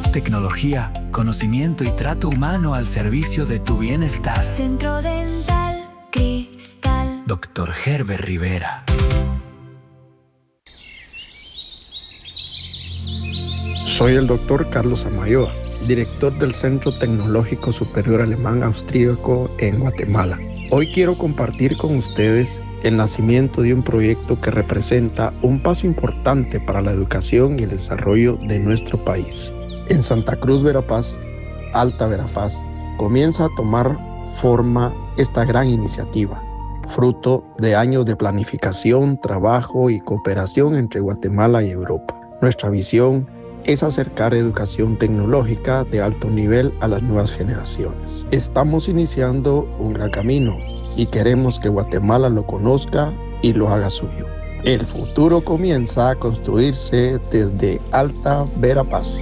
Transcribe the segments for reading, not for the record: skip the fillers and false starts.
tecnología, conocimiento y trato humano al servicio de tu bienestar. Centro Dental Cristal. Dr. Herbert Rivera. Soy el Dr. Carlos Amayoa, director del Centro Tecnológico Superior Alemán Austríaco en Guatemala. Hoy quiero compartir con ustedes el nacimiento de un proyecto que representa un paso importante para la educación y el desarrollo de nuestro país. En Santa Cruz, Verapaz, Alta Verapaz, comienza a tomar forma esta gran iniciativa, fruto de años de planificación, trabajo y cooperación entre Guatemala y Europa. Nuestra visión es acercar educación tecnológica de alto nivel a las nuevas generaciones. Estamos iniciando un gran camino y queremos que Guatemala lo conozca y lo haga suyo. El futuro comienza a construirse desde Alta Verapaz.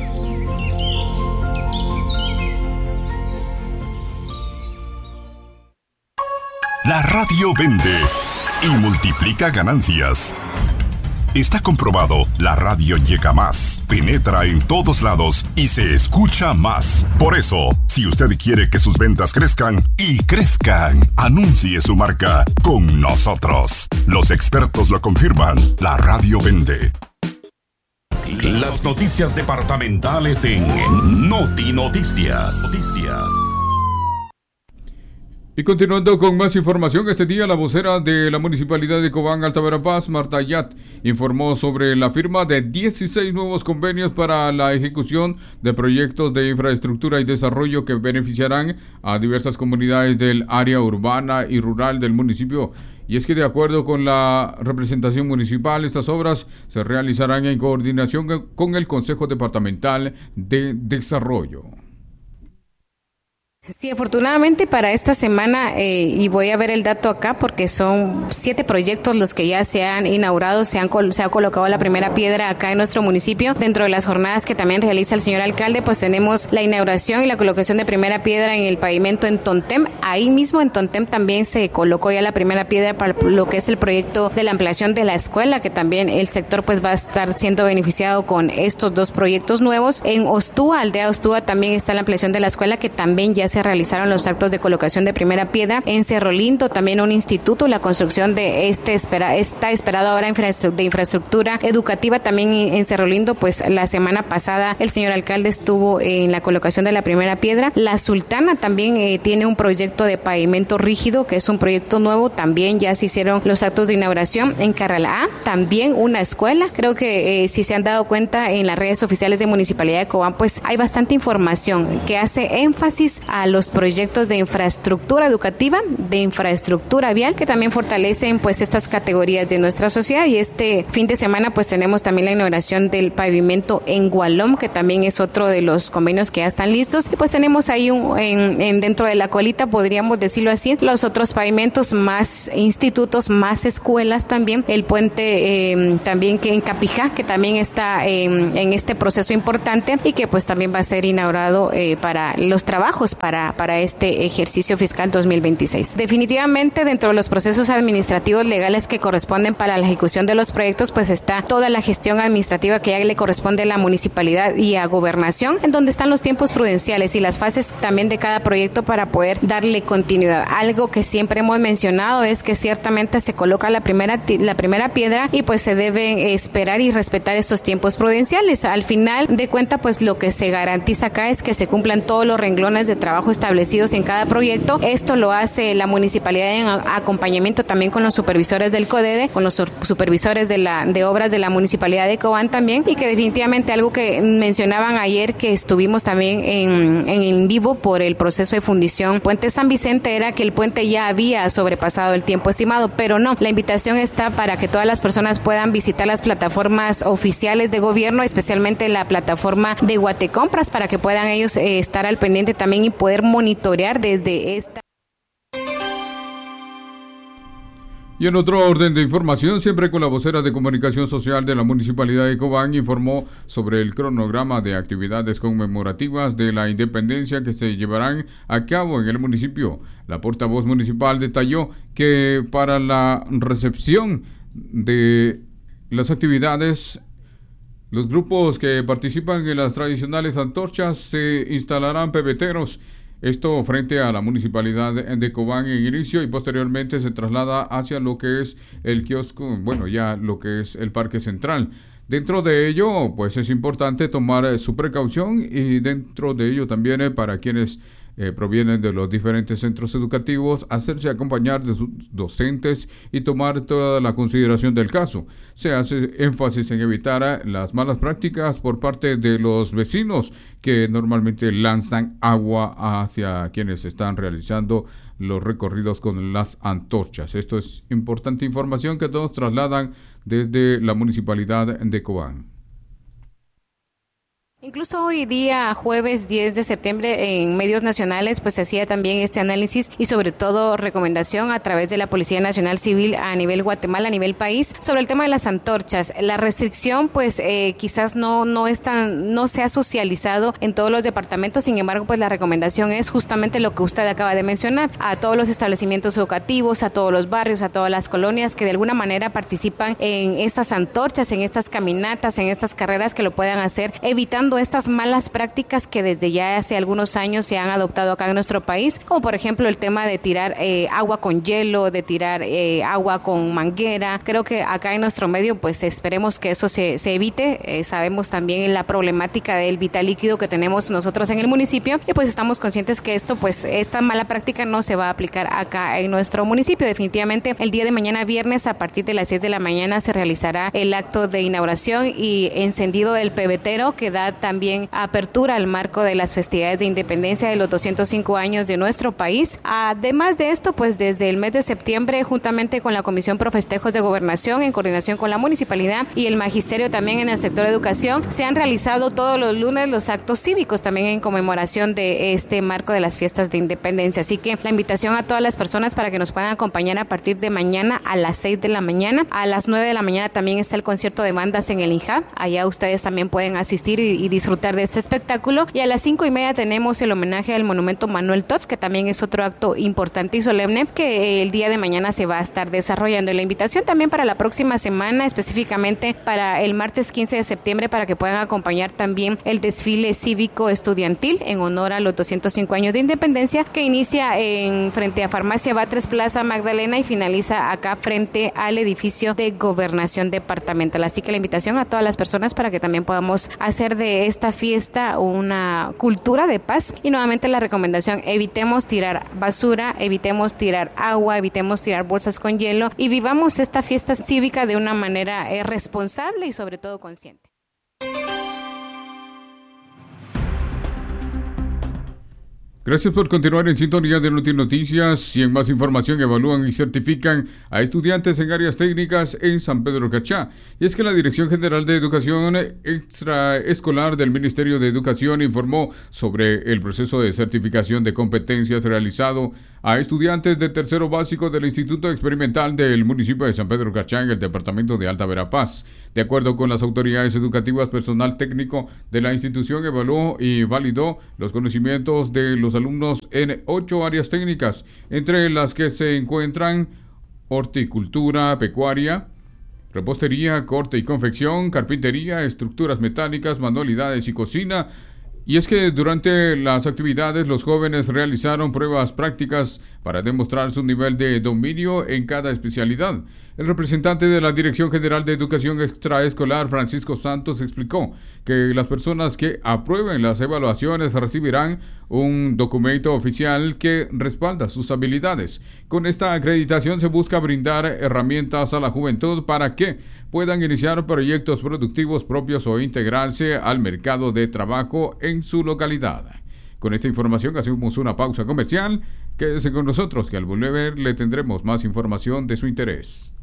La radio vende y multiplica ganancias. Está comprobado, la radio llega más, penetra en todos lados y se escucha más. Por eso, si usted quiere que sus ventas crezcan y crezcan, anuncie su marca con nosotros. Los expertos lo confirman, la radio vende. Las noticias departamentales en Noti Noticias. Y continuando con más información, este día la vocera de la Municipalidad de Cobán, Alta Verapaz, Marta Ayat, informó sobre la firma de 16 nuevos convenios para la ejecución de proyectos de infraestructura y desarrollo que beneficiarán a diversas comunidades del área urbana y rural del municipio. Y es que de acuerdo con la representación municipal, estas obras se realizarán en coordinación con el Consejo Departamental de Desarrollo. Sí, afortunadamente para esta semana, y voy a ver el dato acá porque son 7 proyectos los que ya se han inaugurado, se ha colocado la primera piedra acá en nuestro municipio. Dentro de las jornadas que también realiza el señor alcalde, pues tenemos la inauguración y la colocación de primera piedra en el pavimento en Tontem. Ahí mismo en Tontem también se colocó ya la primera piedra para lo que es el proyecto de la ampliación de la escuela, que también el sector pues va a estar siendo beneficiado con estos 2 proyectos nuevos. En Ostúa, Aldea Ostúa, también está la ampliación de la escuela, que también ya se realizaron los actos de colocación de primera piedra. En Cerro Lindo, también un instituto, la construcción de esta esperada obra de infraestructura educativa también en Cerro Lindo, pues la semana pasada el señor alcalde estuvo en la colocación de la primera piedra. La Sultana también tiene un proyecto de pavimento rígido, que es un proyecto nuevo, también ya se hicieron los actos de inauguración. En Carralá, también una escuela. Creo que si se han dado cuenta en las redes oficiales de Municipalidad de Cobán, pues hay bastante información que hace énfasis a los proyectos de infraestructura educativa, de infraestructura vial, que también fortalecen pues estas categorías de nuestra sociedad. Y este fin de semana pues tenemos también la inauguración del pavimento en Gualom, que también es otro de los convenios que ya están listos. Y pues tenemos ahí dentro de la colita, podríamos decirlo así, los otros pavimentos, más institutos, más escuelas también. El puente también que en Capijá, que también está en este proceso importante y que pues también va a ser inaugurado para los trabajos para este ejercicio fiscal 2026. Definitivamente dentro de los procesos administrativos legales que corresponden para la ejecución de los proyectos, pues está toda la gestión administrativa que ya le corresponde a la municipalidad y a gobernación, en donde están los tiempos prudenciales y las fases también de cada proyecto para poder darle continuidad. Algo que siempre hemos mencionado es que ciertamente se coloca la primera piedra y pues se deben esperar y respetar estos tiempos prudenciales. Al final de cuentas, pues lo que se garantiza acá es que se cumplan todos los renglones de trabajo establecidos en cada proyecto. Esto lo hace la municipalidad en acompañamiento también con los supervisores del CODEDE, con los supervisores de obras de la municipalidad de Cobán también, y que definitivamente algo que mencionaban ayer que estuvimos también en vivo por el proceso de fundición Puente San Vicente era que el puente ya había sobrepasado el tiempo estimado, pero no, la invitación está para que todas las personas puedan visitar las plataformas oficiales de gobierno, especialmente la plataforma de Guatecompras, para que puedan ellos estar al pendiente también y poder monitorear desde esta. Y en otro orden de información, siempre con la vocera de comunicación social de la Municipalidad de Cobán, informó sobre el cronograma de actividades conmemorativas de la independencia que se llevarán a cabo en el municipio. La portavoz municipal detalló que para la recepción de las actividades Los grupos que participan en las tradicionales antorchas se instalarán pebeteros. Esto frente a la municipalidad de Cobán en inicio y posteriormente se traslada hacia lo que es el kiosco, ya lo que es el Parque Central. Dentro de ello, pues es importante tomar su precaución y dentro de ello también para quienes provienen de los diferentes centros educativos, hacerse acompañar de sus docentes y tomar toda la consideración del caso. Se hace énfasis en evitar las malas prácticas por parte de los vecinos que normalmente lanzan agua hacia quienes están realizando los recorridos con las antorchas. Esto es importante información que todos trasladan desde la municipalidad de Cobán. Incluso hoy día, jueves 10 de septiembre, en medios nacionales, pues se hacía también este análisis y sobre todo recomendación a través de la Policía Nacional Civil a nivel Guatemala, a nivel país, sobre el tema de las antorchas. La restricción, pues quizás no se ha socializado en todos los departamentos, sin embargo, pues la recomendación es justamente lo que usted acaba de mencionar, a todos los establecimientos educativos, a todos los barrios, a todas las colonias que de alguna manera participan en estas antorchas, en estas caminatas, en estas carreras, que lo puedan hacer, evitando estas malas prácticas que desde ya hace algunos años se han adoptado acá en nuestro país, como por ejemplo el tema de tirar agua con hielo, de tirar agua con manguera. Creo que acá en nuestro medio pues esperemos que eso se evite. Sabemos también la problemática del vital líquido que tenemos nosotros en el municipio y pues estamos conscientes que esta mala práctica no se va a aplicar acá en nuestro municipio. Definitivamente el día de mañana viernes a partir de las 6 de la mañana se realizará el acto de inauguración y encendido del pebetero que da también apertura al marco de las festividades de independencia de los 205 años de nuestro país. Además de esto, pues desde el mes de septiembre, juntamente con la Comisión Pro Festejos de Gobernación, en coordinación con la municipalidad y el magisterio también en el sector de educación, se han realizado todos los lunes los actos cívicos también en conmemoración de este marco de las fiestas de independencia. Así que la invitación a todas las personas para que nos puedan acompañar a partir de mañana a las 6 de la mañana. A las 9 de la mañana también está el concierto de bandas en el INJA. Allá ustedes también pueden asistir y disfrutar de este espectáculo. Y a las 5:30 tenemos el homenaje al monumento Manuel Tots, que también es otro acto importante y solemne que el día de mañana se va a estar desarrollando. Y la invitación también para la próxima semana, específicamente para el martes 15 de septiembre, para que puedan acompañar también el desfile cívico estudiantil en honor a los 205 años de independencia, que inicia frente a Farmacia Batres Plaza Magdalena y finaliza acá frente al edificio de Gobernación Departamental. Así que la invitación a todas las personas para que también podamos hacer de esta fiesta una cultura de paz. Y nuevamente la recomendación: evitemos tirar basura, evitemos tirar agua, evitemos tirar bolsas con hielo y vivamos esta fiesta cívica de una manera responsable y sobre todo consciente. Gracias por continuar en sintonía de Notinoticias. Y en más información, evalúan y certifican a estudiantes en áreas técnicas en San Pedro Cachá. Y es que la Dirección General de Educación Extraescolar del Ministerio de Educación informó sobre el proceso de certificación de competencias realizado a estudiantes de tercero básico del Instituto Experimental del municipio de San Pedro Cachá en el departamento de Alta Verapaz. De acuerdo con las autoridades educativas, personal técnico de la institución evaluó y validó los conocimientos de los alumnos en 8 áreas técnicas, entre las que se encuentran horticultura, pecuaria, repostería, corte y confección, carpintería, estructuras metálicas, manualidades y cocina. Y es que durante las actividades los jóvenes realizaron pruebas prácticas para demostrar su nivel de dominio en cada especialidad. El representante de la Dirección General de Educación Extraescolar, Francisco Santos, explicó que las personas que aprueben las evaluaciones recibirán un documento oficial que respalda sus habilidades. Con esta acreditación se busca brindar herramientas a la juventud para que puedan iniciar proyectos productivos propios o integrarse al mercado de trabajo en su localidad. Con esta información hacemos una pausa comercial. Quédese con nosotros, que al volver le tendremos más información de su interés.